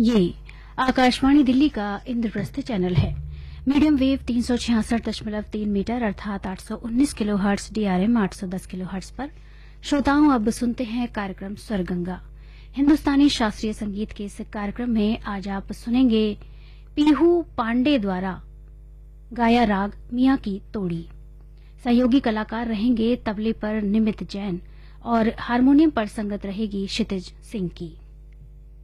ये आकाशवाणी दिल्ली का इंद्रप्रस्थ चैनल है। मीडियम वेव 366.3 मीटर अर्थात 819 किलोहर्ट्ज डीआरएम 810 किलोहर्ट्ज पर श्रोताओं अब सुनते हैं कार्यक्रम स्वरगंगा। हिंदुस्तानी शास्त्रीय संगीत के इस कार्यक्रम में आज आप सुनेंगे पीहू पांडे द्वारा गाया राग मियां की तोड़ी। सहयोगी कलाकार रहेंगे तबले पर निमित जैन और हारमोनियम पर संगत रहेगी क्षितिज सिंह की।